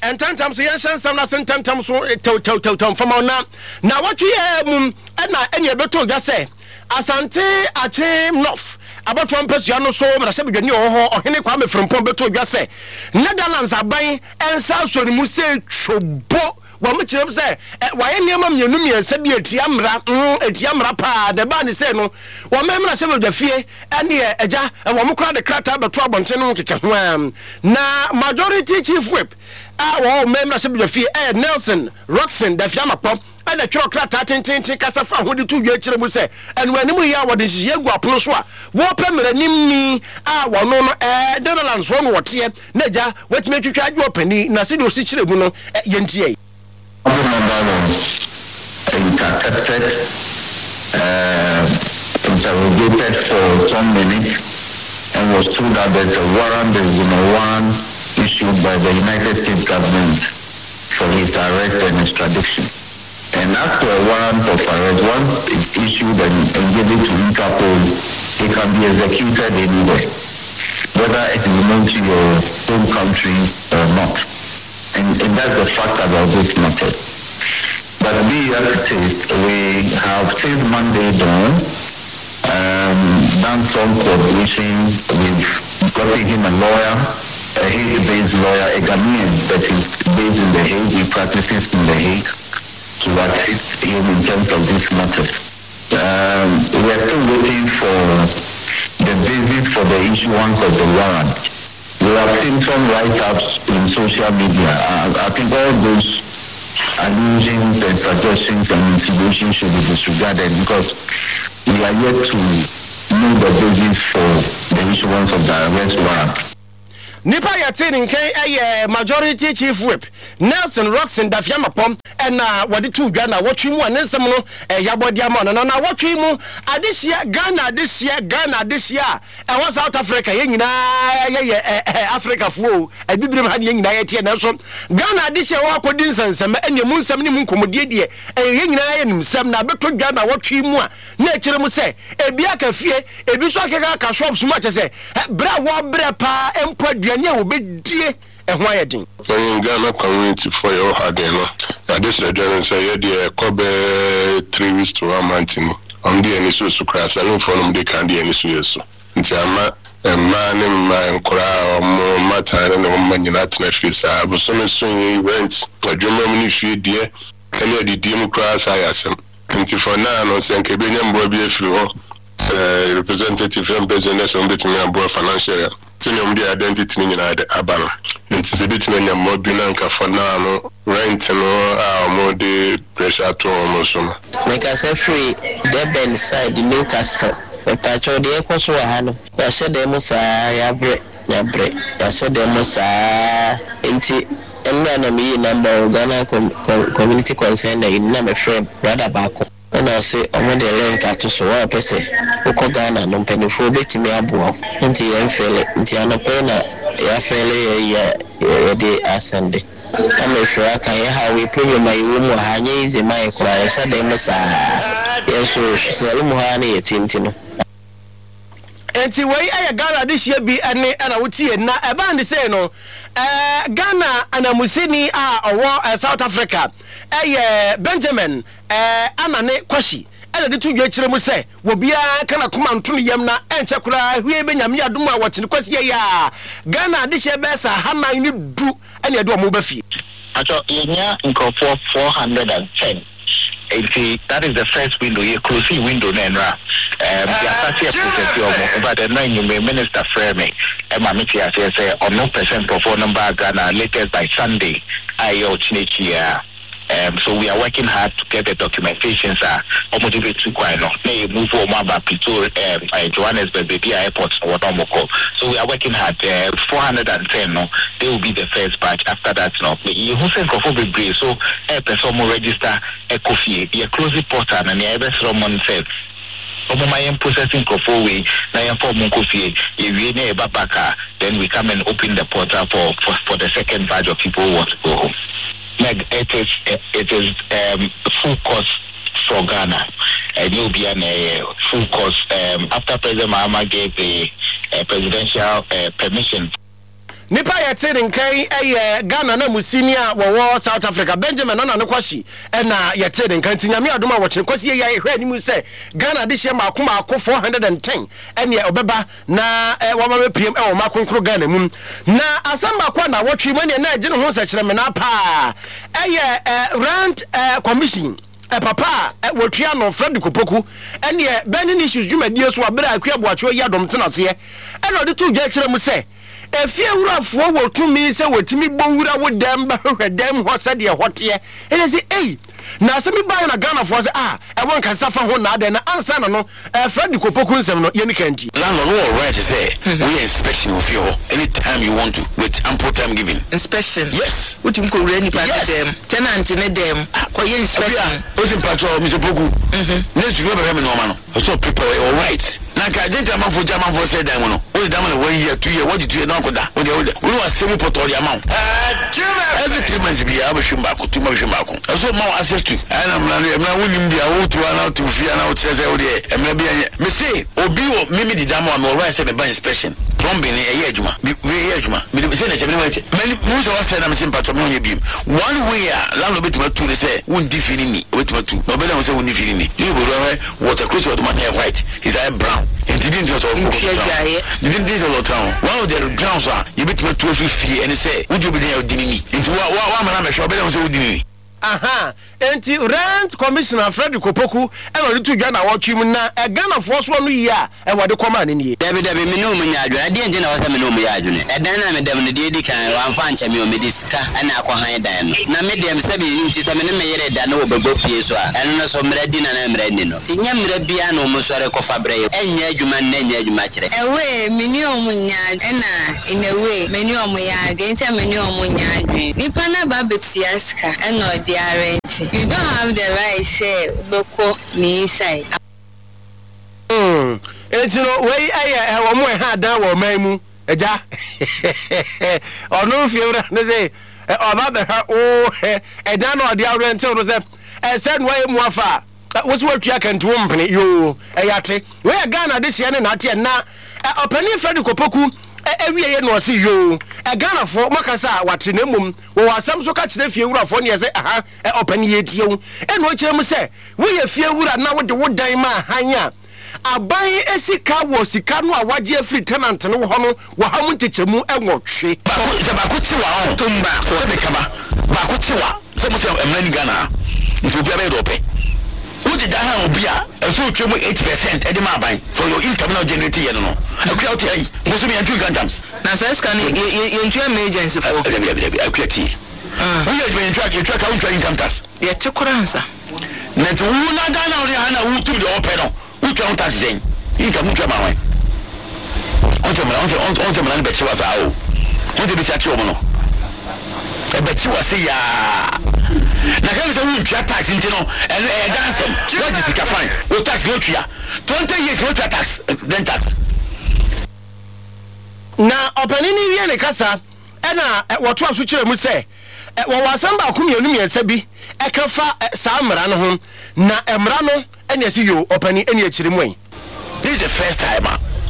and tantam so yen some na tantam so from na what you and any beto just say asante ache north about one person no so na se bedwani ho ohene kwa me from pon beto just say Netherlands aban and South so mu say chobo wa mu kirem say wa ye niam mienu miensa bi etiamra pa de ba ni say no wa memra se be fie ene eja wa mu kra de krata beto abonte no keke ho na majority chief whip wa memra se be fie Nelson Roxon da fiama pom and the chocolate tintin kasa fa ho de tu dwa kire mu se and when mu ya wo de hye gu apono so a wo pemra nimni wo no no Netherlands wo no wote na ja watime twitwa adwo pani na se de osi kire mu no yentie interrogated for some minutes and was told that there's a warrant, there's been a warrant issued by the United States government for his arrest and extradition. And after a warrant of arrest, once it's issued and given to Interpol, it can be executed anywhere, whether it is known to your home country or not. And that's the fact about this matter. But be as it is, we have since Monday done some coordination with gotten him a lawyer, a Hague-based lawyer, a Ghanaian that is based in The Hague, he practices in The Hague, to assist him in terms of this matter. We are still waiting for the basis for the issuance of the warrant. We have seen some write-ups in social media. I think all those allusions and suggestions and insinuations should be disregarded because we are yet to know the basis for the issuance of the arrest warrant. Nipa yatin nke majority chief whip Nelson Roxon da fiama pom na wadi tu dwa na wotwi mu anesem no yabodi ama no na wotwi mu adehia Ghana adehia wa South Africa ye nyina ye Africa fo abibrem ha ye nyina ye tie na so Ghana adehia wa kodi nsensem ene mu nsem ni mu nkomodie die ye nyina ye nimsem na beto dwa na wotwi mu a na kire mu se ebi aka fie ebi so akeka ka shops mu ache se bra wo bra pa empo aduane wo bedie ehwa ye din Ghana community for your hadeno na this region say ye kobe 3 weeks to 1 month ni on the any so crash alone for them they can dey any so yeso nti ama man ma nkora mo mata na mo manyina tena fisa abuso so event adwuma mu ni fie die kale di democracy ayasem nti for now no say nke be nyambo bi afiri ho representative and business on the team financial tinium the identity ni na abano nti se bit na nyambo bi na nka for now no rent no more the pressure to almost so make us free Durban side Newcastle pacho de ekoso wa hano ya shede musa ya bre ya shede musa enti enna na mi number Ghana community concern na inna me friend brother bako na say omo de link ato so wa pese uko Ghana no mpanifo betimi aboa nti ye mfele nti anope na ya fele ya de asande kama shwa kan ya hawe problem mai wo hanye ize mai kura ya shade musa yeso shelo mu hane yetintino enti wei Ghana this year bi ene ana wutie na eba ndi say no Ghana anamusini owo South Africa Benjamin anane kwashi ana de tudwe kire mu se wo bia kana kuma ntono yam na enche kura hwie benyame adom a wotene kwasi ya Ghana de she be sa haman ni du ana de omo ba fi acho yenya nkofo 410 that is the first window you closing window nenra but the nine you may minister frame Emma Mitia say on 0% perform number Ghana latest by Sunday ayo chinechia. So we are working hard to get the documentations motivate to quite no may move over to Johannesburg airport or Nomoko. So we are working hard 410 no they will be the first batch after that no you who send be so a person will register a coffee a closing portal and the best Roman said my processing way na form coffee then we come and open the portal for the second batch of people who want to go home. It is full course for Ghana, and you'll be a full course after President Mahama gave a presidential permission. nipa yɛte ne nkan ɛyɛ Ghana na musinia wɔwɔ South Africa Benjamin Nana ne kwashi ɛna yɛte ne nkan tinyame adom a wɔkyerɛ kwasi yɛ hwɛ anim sɛ Ghana de hyɛ maako 410 ɛne ɔbɛba na wɔma bɛpiem ɛwɔ makonkro Ghana mu na asɛm baako na wɔtwe mu ne na agye ne ho sɛkyerɛ me na paa ɛyɛ rand commission papa wɔtua no Fred Kopoku ɛne bɛne issues dwumadie so abere akua boacho yi adom tenaseɛ ɛna ɔde to gya kyerɛ mu sɛ efie wurafoɔ wɔtumi sɛ wɔtumi bɔwura wo dɛm ba hwɛ dɛm hɔ sɛ deɛ hɔteɛ ɛne sɛ ei na asɛmi ban na Ghana foɔ sɛ ɛwɔ nkasa fa ho na adɛ na ansa na no Fred Kopoku nsɛm no yɛne kanti landlord no right to say we inspection of your anytime you want to with ample time given inspection yes wotim ko wura nipa dem tenant ne dem ko ye inspection osim patro Mr. Poku next week be me no ma no so people all right na ka jinta man for German for say dem no o dem no 1 year 2 year what did you na koda o de we was semi potol the amount every 3 months be ya be shimba ko tuma be shimba ko so ma access to ana mna wonim bia wo to ana to fia na o kire say o de emra bia me say obi wo mimi di damo am all right say me by inspection plumbing e ye adwuma we ye adwuma me say na chebe me mo so was say na me sim patro me onye biem one way landlord betima to say won di fini ni betima to no be na say won di fini ni you go water close what man white his eye brown and didn't just all didn't this all town wow the grounds are you betima to fie and say would you be there dinini into wa man am sure be na say would dinini enti rent commissioner Fred Kopoku e wori to dwa na wotwe mu na Ghana fo so no yi a e wode koma ne nie dabi me no mu nyaadwo ade enje na wasa me no mu yaadwo ne edan na me dem ne de kan wanfa anche me o me disika ana akwahan dan no na me dem sabe nti se me ne me yere da na obego pie so a eno no so mra di na mra ni no ti nya mra bia na o mu sore kofa brɛ enya adwuma na enya adwuma kyerɛ ewe me ni o mu nyaadwo na in a way me ni o mu yaadwo nti me ni o mu nyaadwo nipa na ba betia sika eno di arrent you don't have the right say boko ni inside etino wey aye wo mo ha dan wo man mu eja onu fiewra ne say oba be ha o edan no de arrent no say said why mu afa wo so watua kantu wo mpene yo eyate wey Ghana de hye ne na ate na opani Fred Kopoku ewie ye no si yo Ghana fo makasa wate na mum wo asam so ka kire fie wura fo ne ye aha opani ye tie wo eno kire mu se wo ye fie wura na wo de wo dan ma hanya aban esika wo sika no a waje afri tenant ne wo ho no wo ha mu ntechemu enwotwe ba ko ti wa on tumba ko be kaba ba ko ti wa se mo se emrani Ghana nti obi abe do pe wo di da ha obi a eso twemu 8% edi ma ban for your income now generate ye no akua oti ai mo so me antu gantams na sa scan ye ntua emergency for akua ti we ye me ntua ka untua income tax ye te koransa na to wu na da na ori ha na wu tu de ope no wu tua tax den income tua ma wan on se mala be chiwa sa o on se be chati o mo no e be chiwa se ya na kan se wu tua tax nti no e dansem what is the fine o tax no tua 20 years no tua tax then tax na opanini wie ne kasa na woto aso kire mu se wo wasam ba komienu miensa bi ka fa saa mra no ho na mra no ene si yo opani ene akire mu en this is the first time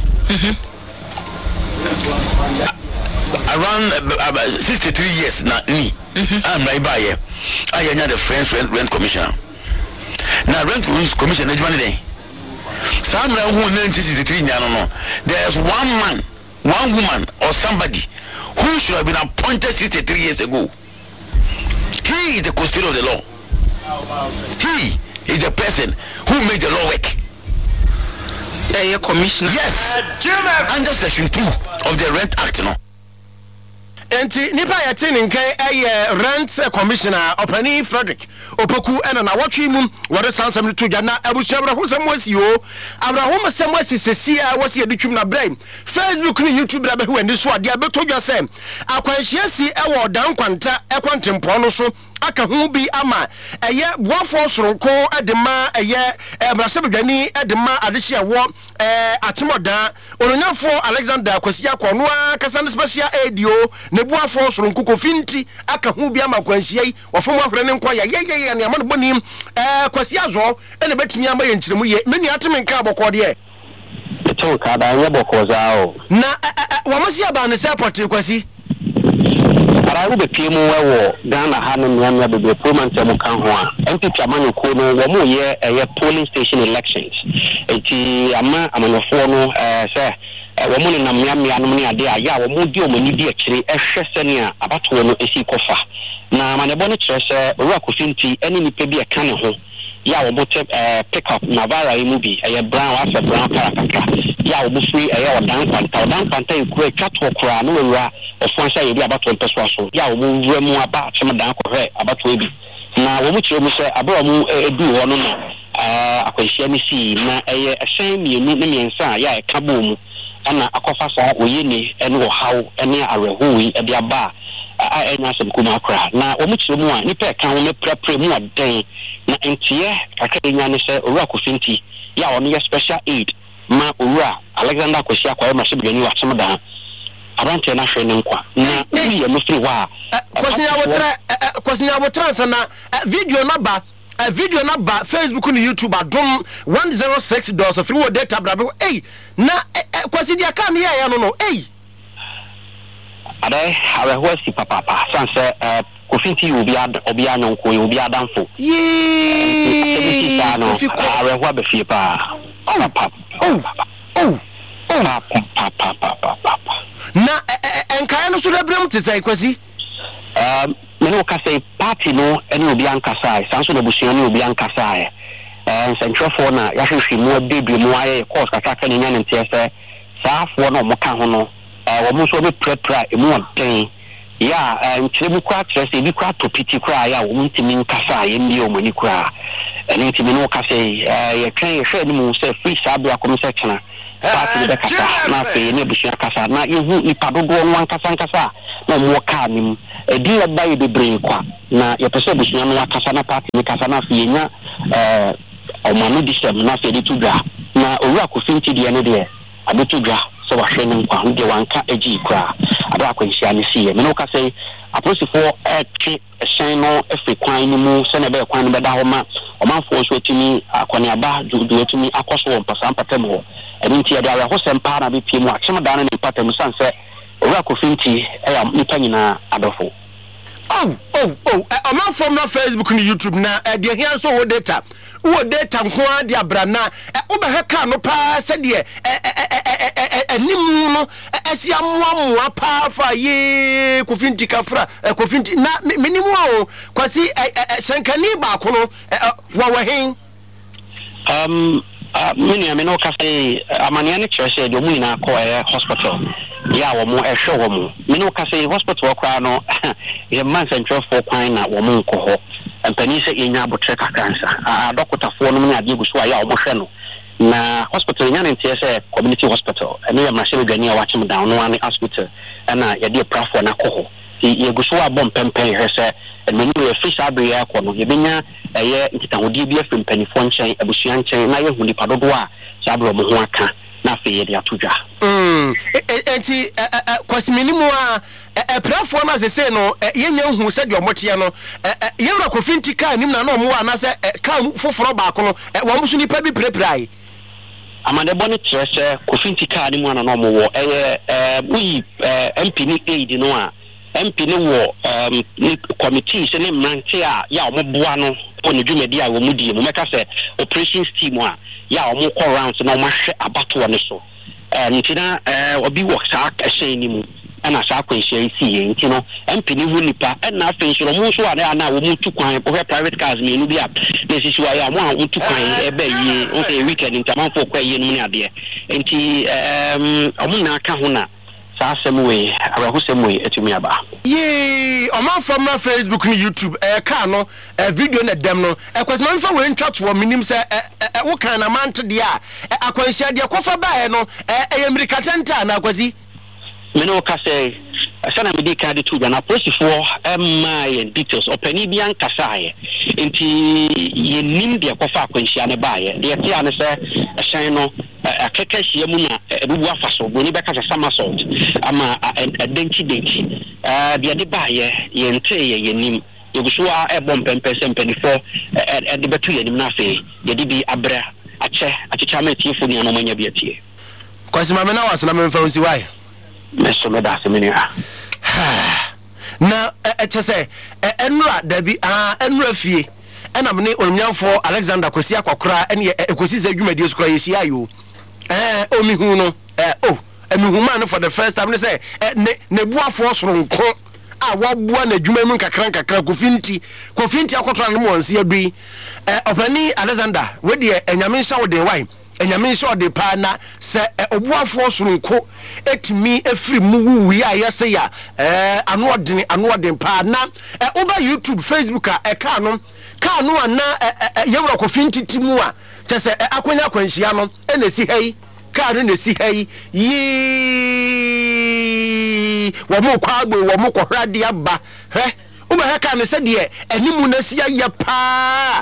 around 63 years na ni I'm right by here I am the French rent commissioner na rent commissioner ejuma ne some who 1963 no there's one woman or somebody who should have been appointed 63 years ago. He is the custodian of the law. He is the person who made the law work. A commissioner. Yes. Under section 2 of the Rent Act, no. Enti nipa yate ne nkan rent commissioner opani Frederick Opoku ena na watwe mum wore sansam to dwa na abusuabra hosam wasi o abrahom sam wasi sesia wasi edutwum na brain Facebook ni YouTube bra be ho ani so ade abeto dwa sem akwanhia si ewo dan kwanta ekwantempo no so aka hu bi ama eye boafo soronko edema eye brasebedwani edema adehia wo atemoda ononyafo Alexander Kwasi Akonoa kasa special audio ne boafo soronko kofinti aka hu bi ama kwanhia yi wofo afre ne nkwa ye ne amane bonim Kwasi Azo ene betimi ama ye nkyiremu ye meni ateme nka abokode e to ka da ye bokoza o na wamasi aba ne support Kwasi Ara ube piemu wewo Ghana hanu nyamya bebe pulmante mukanhwa. MPP amanyo kono wamu ye polling station elections. Eti amanofo no se wamu ni namyamya no ni ade ya wamu di omani di akire ehwe senia abatowo no esi kofa. Na manebo ne kire se Owura Kofinti eni nipa bi eka ne ho. Ya wamu pick up Navara imubi brown asa brown karakaka. Ya wamu free odan kwanta ikure katwo kura no wura ofansa ye bi abatowo mpeswa so. Ya wamu wura mu aba atemadan kohwe abatowo bi. Na wamu kire mu se abro mu edu ho no no akwahia ni si na esen mienu ne miensa ya ekabo mu ana akofa sa oyeni ene wo haw ene arehui e dia ba enya asem kuma akra na omukyire mu a nipa kan wo me prepare mu aden na entie akadenya ne se Owura Kofinti ya ono ye special aid ma Owura Alexander Kwesi Akwaye Mashibeni wa chemda abante na hwe ne nkwa na ye no free wa kwasi ya wotra sana video na ba Facebook and YouTube adom 106 free wo data brabe na kwasi dia kan ya no Ade awehwasi papa sanse Kofinti obi anyonko obi adamfo ye awehwa be fie pa papa na enkai no so dabrem tse kwasi meno ka say party no ene obi ankasa sanso na busia ne obi ankasa nsentwefo na yahwehwe mu debi mu aye course kakaka ne nya ne ntese saafo na omoka ho no wo so be prepare emu odin ya nkyeremu kwa trese bi kwa topiti kwa ya wo ntimi nkasa ye ndi omani kwa ene ntimi no ka say ye twen ye hwe ni mu say free sabia kom section party be kasa na fe ne busia kasa na yehu ipadodo no ankasa na mo ka nim edi ya bayi bebre kwa na ye pese busia no akasa na party ni kasa na fe nya omanu disem na fe di tudwa na Owura Kofinti de ne de abetudwa so wahwe ne nkwa ho de wanka agi kra aba akwanhia ne sie me no ka say aposifo etwe ehyen no efe kwan ni mu se na be kwan no be da ho ma omanfo so timi akwane aba du timi akoso wo mpasa mpatam ho eni ntia da ho sempa na be pie mu akyem da na ne mpatam sanse Owura Kofinti ya nipa nyina adofo omanfo na Facebook ni YouTube na de hia so wo data nko ade abrana ubeheka no pa se de animu no asia moamoa pa fa ye Kofinti kafra Kofinti na minimu o kwasi senkani ba ko no wa hen mini ameno ka say amania ne chese de mu ina ko hospital ya wo mu ehwe wo mu mino ka say hospital kwa no ye man central for kwan na wo mu nko ho empani se enya abotre kakansa doctor fo no nya de guso ya wo hwe no na hospital nya ne ntie community hospital ene ya machine dwani a wachem down no ane hospital na ye de prafo na ko ho ye guso abom pempen he se menu ye fish abri ya ko no ye benya ye ntitahodi bi afim panifo nchen abusuan nchen na ye hu nipa dodo a sabro mo ho aka na fe ye de atodwa enti kwasiminimu a prafo na se say no ye nya hu se de omote no ye Owura Kofinti ka nim na no mo wa na se ka foforo ba ko no wo musu nipa bi preprai amade boni trese Kofinti ka nim na no mo wo we MP ni aid no a MP ni wo committee se ne mranche a ya mo boa no oni dwumedi a wo mudi mo meka se operations team a ya mo call rounds na mo hwe abato ne so ntina obi work sa ehye ni mu ana sa kwanhia isi ye ntino MP ni hu nipa na afenso mo so ana wo mutu kwan o private cars me nu bia na sisi wa ya mo a mutu kwan ebe ye o say weekend ntama fo kwa ye nu ne ade enti omo na aka ho na sa semwe abahu semwe etumi aba ye omanfo na Facebook ni YouTube ka no video na dem no kwasema mfa we ntwa to minim se wo kan na mant de a akwanhia de kofa ba no America tenta na kwasi meno ka say sana me dey card to na posifo my details opani bi ankasa ye enti ye nim de kofa akwanhia ne ba ye de tia ne se ehyan no akeka hia mu na ebubu afaso boni beka sa summersault ama denki de ba ye nte ye nim yegusuwa ebom pempese mpanifo de betu ye nim na fe ye de bi abra achecha metifo ni anomanya bi atie kwasi mame na wasana memfa unsi why meso me da se menira na eche se enura dabi enura fie ena me ne onyanfo Alexander Kwesi Akokora ene ekosi se dwumadi skora yesi ayo omihu no emihu man for the first time ne say ne buafo soronko a wabua na dwuma mu kakra kofinti akotora ne mo anse adui opani Alexander we de enyame nsa wo de wai enyame nsa wo de pa na se obuafo soronko etimi efiri mu wuwi a yese ya anu odin pa na oba YouTube Facebook a ka no ana yewra kofinti timu a tese akwanya kwanhia no ena si hei karu na si hei yi wo mo kwa agbo wo mo kohra de aba uba ha ka me se de animu na si ya pa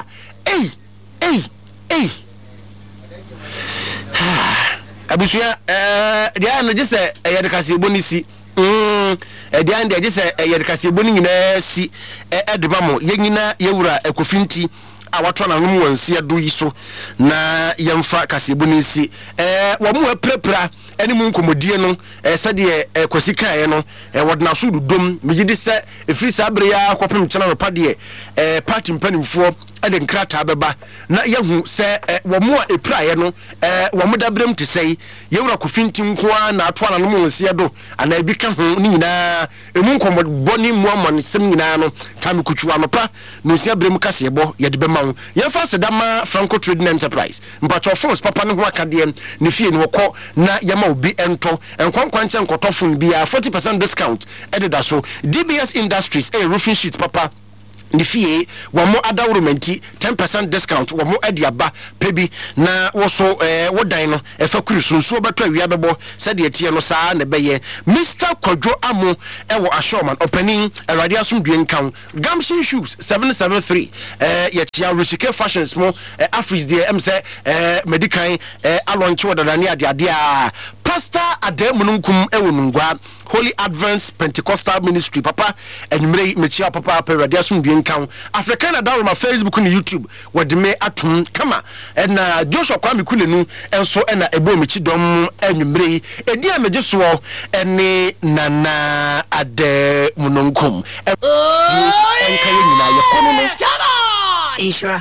abusuya dia na gise yede kase bonisi dia na gise yede kase boni nyina si edeba mo yenyina yewura ekofinti awato na no wansi ado yi so na yemfa kase bonisi wo mo aprapra eni mu nkomodie no sede Kwesi kae no wodna so dudom megidi se efiri sabre ya kopem chana no pade party mpanimfo ade nkrata beba na yehu se wo mo epraye no wo mo dabrem te sei yewura kofinti nkoa na ato na no mu wansi ado ana bi ka ho ni nyina emu nkomoboni muamon sem nyina no tamikuchu anopa no sia brem kase ebo yede bema ho yemfa sedama Franco Trading Enterprise mpacho phones papa no ho akade ne fie no ko na yema obi ento enkwankwanche nkotofun bia 40% discount ededa so DBS Industries roofing sheet papa nifie wamo adawromenti 10% discount wamo adiaba pebi na woso wodan no efakuru sunso beto awia bebo sede etie no saa na beye Mr. Kodwo Amo ewo Ashoman opening awade asomdue nkan Gamshin shoes 773 yetia Rusike fashions mo Afris de emse medical alonche wodadane ade a Pastor Ademununkum ewo nungwa Holy Advance Pentecostal Ministry papa enumere mechia papa awade asomdue nkan African Adawma Facebook and YouTube wode me atum kama na Joshua Kwame Kulenu enso na ebo mechi dom enumere edi ameje so ene Nana Ademununkum enkaye nyina yekono no Ishra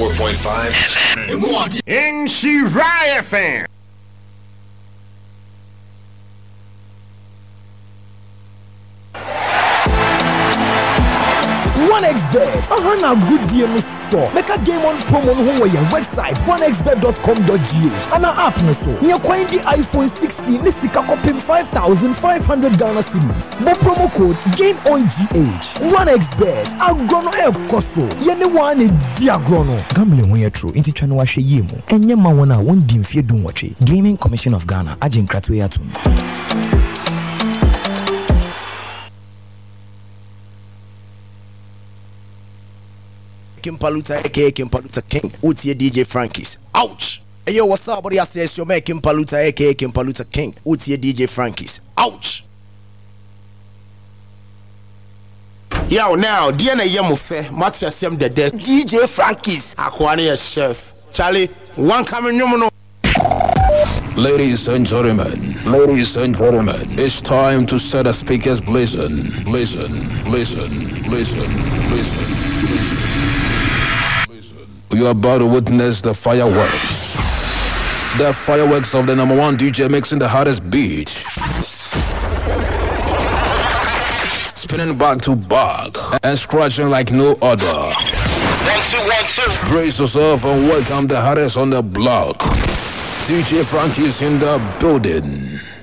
104.5 Inshira FM. OneXBet. Na good deal no so. Make a game on promo no on your website onexbet.com.gh and our app no so. You find the iPhone 16 ni sika kopim 5,500 Ghana cedis. Bo promo code GAMEONGH. OneXBet. Agrono koso. Yene one diagrono. Gambling when you true. Inti chano wa she yemu. Enye ma wana won dimfie dun wache. Gaming Commission of Ghana. Ajin kratwe yatu. Kimpaluta aka Kimpaluta King. Utie DJ Frankies. Ouch. Hey yo, what's up? Buddy, I say it's your man Kimpaluta aka Kimpaluta King. Utie DJ Frankies. Ouch. Yo, now, DNA Yamufe, Matia Siam the dead. DJ Frankies. Aquania chef. Charlie, one coming no. Ladies and gentlemen, it's time to set the speakers blazing. You are about to witness the fireworks. The fireworks of the number one DJ mixing the hottest beat. Spinning back to back and scratching like no other. 1 2 1 2. Brace yourself and welcome the hottest on the block. DJ Frankie is in the building.